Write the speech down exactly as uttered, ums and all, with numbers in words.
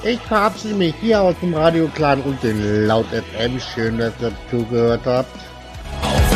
Ich verabschiede mich hier aus dem Radio Clan und den Laut F M. Schön, dass ihr zugehört habt.